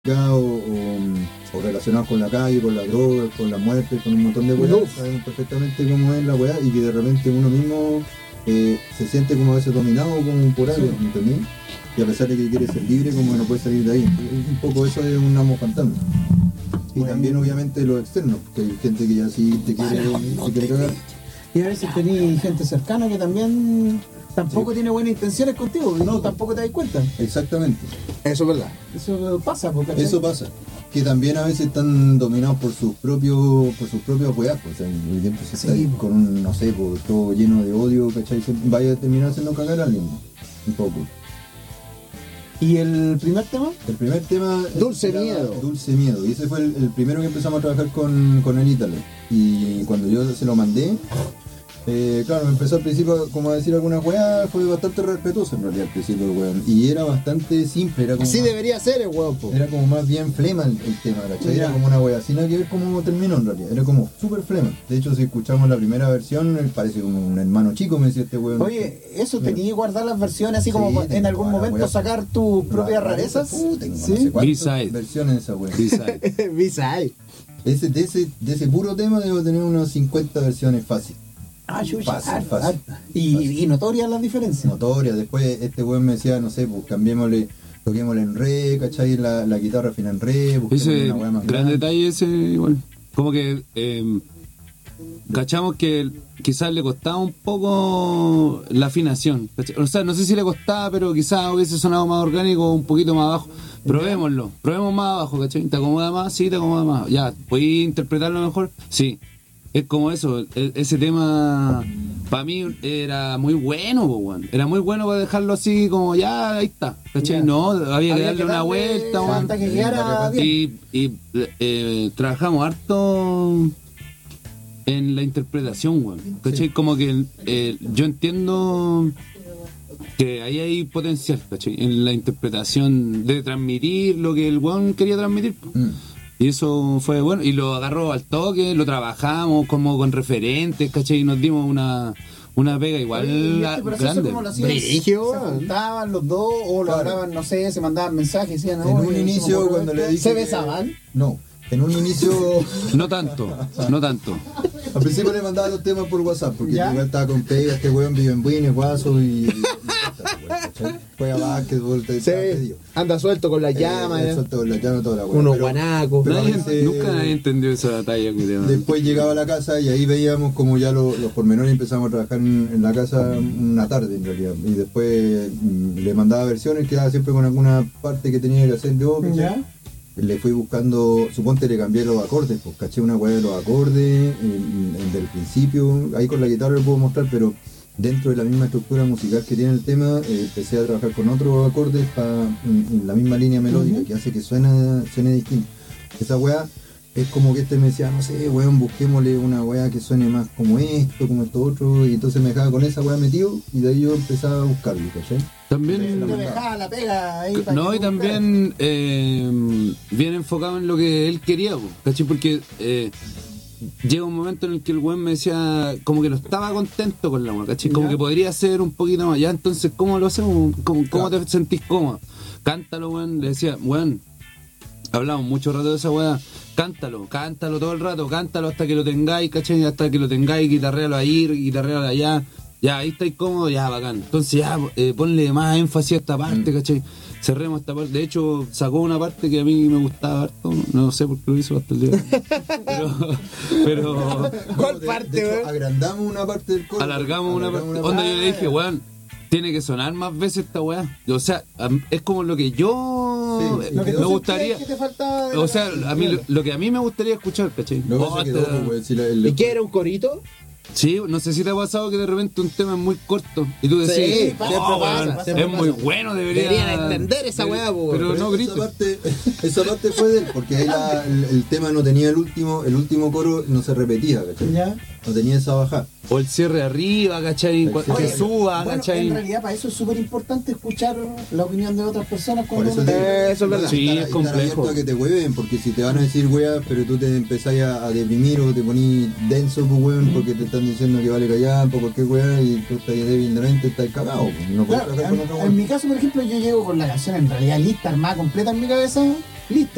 o relacionados con la calle, con las drogas, con la muerte, con un montón de weas, sabemos perfectamente cómo es la wea y que de repente uno mismo se siente como a veces dominado como por algo, ¿entendés? Y a pesar de que quiere ser libre, como no puede salir de ahí. Un poco eso es un amo fantasma. Y también obviamente los externos, porque hay gente que ya sí te quiere cagar. Y a veces tenés gente cercana que también tampoco tiene buenas intenciones contigo, y no, tampoco te das cuenta. Exactamente. Eso es verdad. Eso pasa, porque eso pasa. Que también a veces están dominados por sus propios weas, pues, o sea, por ejemplo, si está con un, no sé, pues, todo lleno de odio, ¿cachai? Vaya a terminar haciendo cagar a alguien, un poco. ¿Y el primer tema? El primer tema Dulce Miedo. Dulce Miedo. Y ese fue el primero que empezamos a trabajar con el Ítalo. Y cuando yo se lo mandé, claro, me empezó al principio como a decir algunas weas, fue bastante respetuoso en realidad al principio el weón. Y era bastante simple, era como así más, debería ser el weón, po. Era como más bien flema el tema, ¿cachai? Era como una wea, sin nada que ver cómo terminó en realidad, era como súper flema. De hecho, si escuchamos la primera versión, él parece como un hermano chico, me decía este weón. Oye, ¿eso tenías que guardar las versiones así como en algún momento sacar tus propias rarezas? Tengo ¿Sí? no sé cuántas B-side. versiones de esa wea. B-side. De ese puro tema debo tener unas 50 versiones fácil. Ah, chucha, Fácil. Y notorias las diferencias. Notorias. Después este weón me decía, no sé, pues toquémosle en re, ¿cachai? La guitarra fina en re, ese una weá más gran grande. detalle ese igual. Como que cachamos que quizás le costaba un poco la afinación, ¿cachai? O sea, no sé si le costaba, pero quizás hubiese sonado más orgánico, un poquito más abajo. Probémoslo, probemos más abajo, ¿cachai? ¿Te acomoda más? Sí, te acomoda más. Ya, ¿puedes interpretarlo mejor? Sí. Es como eso, ese tema para mí era muy bueno, weón. Era muy bueno para dejarlo así como ya, ahí está, ¿cachai? Ya. No, había que darle una vuelta, weón. Hasta que quedara bien. Y trabajamos harto en la interpretación, weón. ¿Cachai? Como que yo entiendo que ahí hay potencial, ¿cachai? En la interpretación de transmitir lo que el weón quería transmitir. Y eso fue bueno, y lo agarró al toque, lo trabajamos como con referentes, ¿cachai? Y nos dimos una pega igual grande. ¿Cómo lo hacían? Brigio, ¿Se juntaban los dos o lo hablaban, no sé, se mandaban mensajes? Decían, En un inicio, cuando le dije ¿se que- besaban? No, en un inicio... No tanto. Al principio le mandaba los temas por WhatsApp, porque ¿Ya? igual estaba con pega, este weón vive en Buenos, Guaso y ¿cachai? Juega básquetbol, te Sí, anda suelto con la llama, suelto con la llama, toda la weá. unos Pero- guanacos. pero a Nadie- veces- nunca nadie entendió esa batalla que tema. Después llegaba a la casa y ahí veíamos como ya los pormenores, empezamos a trabajar en la casa una tarde en realidad. Y después le mandaba versiones, quedaba siempre con alguna parte que tenía que hacer yo, ¿cachai? ¿Ya? Le fui buscando, suponte le cambié los acordes, pues caché una weá de los acordes, del principio, ahí con la guitarra lo puedo mostrar, pero dentro de la misma estructura musical que tiene el tema, empecé a trabajar con otros acordes en la misma línea melódica, que hace que suene distinto. Esa weá es como que me decía, no sé, weón, busquémosle una weá que suene más como esto otro, y entonces me dejaba con esa weá metido, y de ahí yo empezaba a buscarlo, ¿cachai? También... Te dejaba la pega ahí para No, que y también bien enfocado en lo que él quería, po, ¿cachai? Porque llega un momento en el que el weón me decía como que no estaba contento con la weá, ¿cachai? Como Ya. que podría ser un poquito más. Ya, entonces, ¿cómo lo hacemos? ¿Cómo Claro. te sentís cómodo? Cántalo, weón. Le decía, weón, hablamos mucho rato de esa weá. Cántalo todo el rato, cántalo hasta que lo tengáis, ¿cachai? Hasta que lo tengáis, guitarréalo ahí, guitarréalo allá. Ya, ahí estáis cómodos, ya, bacán. Entonces ya, ponle más énfasis a esta parte, ¿cachai? Cerremos esta parte. De hecho, sacó una parte que a mí me gustaba harto. No sé por qué lo hizo hasta el día de hoy. Pero ¿Cuál De parte, hecho, weón? agrandamos una parte del coro. alargamos una parte. Onda, yo le dije, weón, tiene que sonar más veces esta weá. O sea, es como lo que yo Sí, Lo que me tú gustaría. sentías que te faltaba de O la sea, canción. a mí lo que a mí me gustaría escuchar, ¿cachai? Luego Oh, se quedó, esta- pues, si ¿Y qué era un corito? Sí, no sé si te ha pasado que de repente un tema es muy corto y tú decís, Sí, oh, siempre pasa, weón, siempre es pasa. muy bueno, Deberían extender esa weá, po. Pero no grites. esa parte fue de él, porque ahí el tema no tenía el último coro no se repetía, ¿cachai? ¿Ya? No tenía esa bajada. O el cierre arriba, ¿cachai? El Que cierre. suba, Bueno, ¿cachai? en realidad para eso es súper importante escuchar la opinión de otras personas Por cuando eso uno Eso es verdad. Sí, es estar complejo. abierto a que te hueven, porque si te van a decir weas, pero tú te empezáis a deprimir o te ponís denso, pues weón, porque te están diciendo que vale callar, por cualquier wea, y tú estás débil de mente, estás cagado, pues, no puedes Claro, trabajar con otro en weón. mi caso, por ejemplo, yo llego con la canción en realidad lista, armada completa en mi cabeza, lista.